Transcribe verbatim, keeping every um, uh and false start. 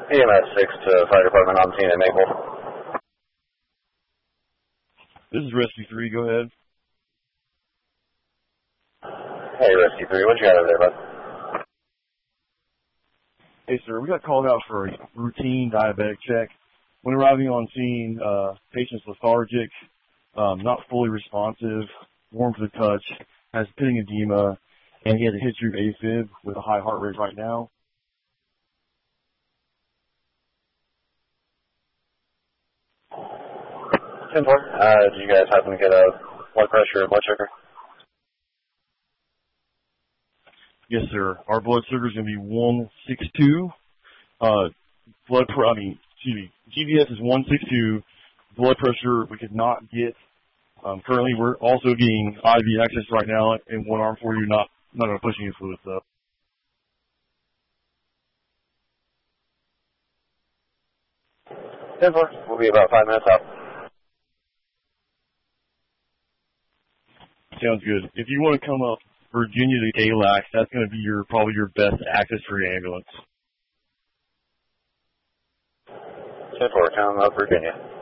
E M S six to Fire Department on scene at Maple. This is Rescue three, go ahead. Hey, Rescue three, what you got over there, bud? Hey, sir, we got called out for a routine diabetic check. When arriving on scene, uh, patient's lethargic, um, not fully responsive, warm to the touch, has pitting edema, and he has a history of AFib with a high heart rate right now. ten four, uh, do you guys happen to get a blood pressure or blood sugar? Yes, sir. Our blood sugar is going to be one sixty-two. Uh, blood pr- I mean, excuse me, G V S is one sixty-two. Blood pressure we could not get. Um, currently, we're also getting I V access right now in one arm for you. Not not going to push any fluids though. ten four, we'll be about five minutes out. Sounds good. If you want to come up Virginia to A L A C, that's going to be your probably your best access for your ambulance. ten four, come up Virginia.